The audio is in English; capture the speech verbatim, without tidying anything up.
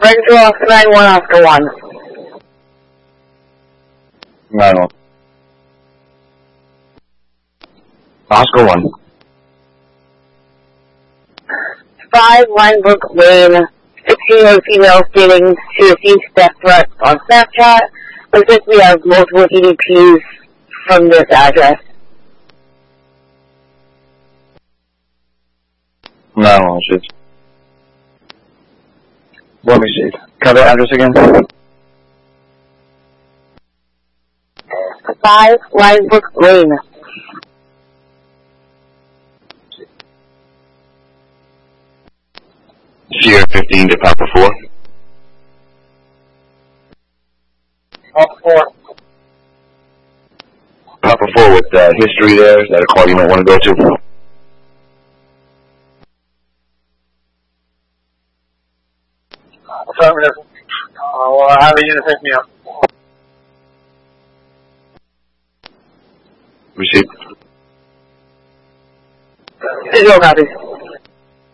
Brightsville, Oscar nine one, Oscar one. nine one. Oscar one. five Linebrook Lane, sixteen-year-old female stating she received death threats on Snapchat. Looks like we have multiple E D Ps from this address. nine one, shit. Let me see. Cover address again? five Linebrook Lane. Sierra fifteen to Papa four. Papa four. Papa four with uh, history there. Is that a call you might want to go to? Affirmative. I'll uh, have a unit pick me up. Receipt. Visual copy.